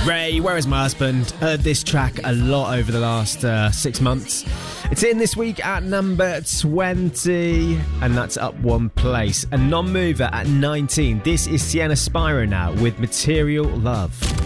Ray, Where Is My Husband? Heard this track a lot over the last 6 months. It's in this week at number 20, and that's up one place. A non-mover at 19. This is Sienna Spiro now with Material Love.